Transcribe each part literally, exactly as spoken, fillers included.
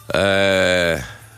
ε,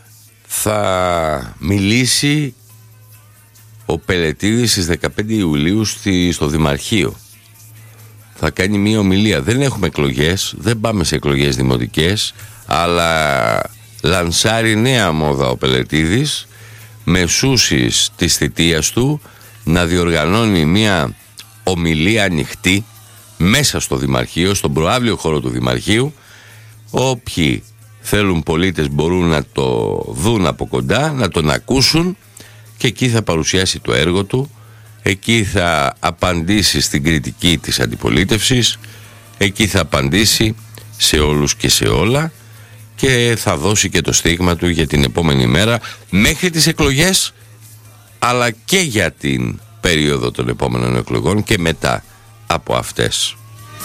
θα μιλήσει ο Πελετίδης στις δεκαπέντε Ιουλίου στη, στο Δημαρχείο. Θα κάνει μία ομιλία. Δεν έχουμε εκλογές, δεν πάμε σε εκλογές δημοτικές, αλλά λανσάρει νέα μόδα ο Πελετίδης, μεσούσεις της θητείας του, να διοργανώνει μία ομιλία ανοιχτή μέσα στο Δημαρχείο, στον προαύλιο χώρο του Δημαρχείου. Όποιοι θέλουν πολίτες μπορούν να το δουν από κοντά, να τον ακούσουν, και εκεί θα παρουσιάσει το έργο του, εκεί θα απαντήσει στην κριτική της αντιπολίτευσης, εκεί θα απαντήσει σε όλους και σε όλα και θα δώσει και το στίγμα του για την επόμενη μέρα μέχρι τις εκλογές, αλλά και για την περίοδο των επόμενων εκλογών και μετά από αυτές.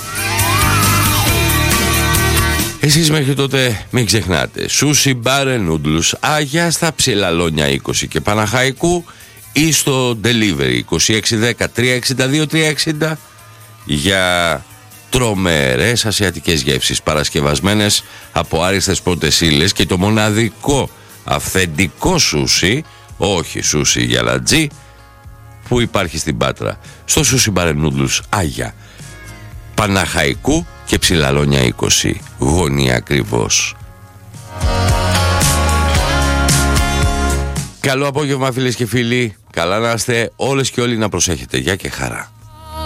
Εσείς μέχρι τότε μην ξεχνάτε, σούσι, μπάρε, νούντλους, Άγια στα Ψηλαλόνια είκοσι και Παναχαϊκού ή στο delivery είκοσι έξι δέκα τριακόσια εξήντα δύο τριακόσια εξήντα για τρομερές ασιατικές γεύσεις παρασκευασμένες από άριστες πρώτες ύλες και το μοναδικό αυθεντικό σούσι, όχι σούσι για λατζί, που υπάρχει στην Πάτρα, στο σούσι, μπάρε, νούντλους, Άγια Παναχαϊκού και Ψηλαλόνια είκοσι, γωνία ακριβώς. Καλό απόγευμα φίλες και φίλοι, καλά να είστε όλες και όλοι, να προσέχετε, γεια και χαρά.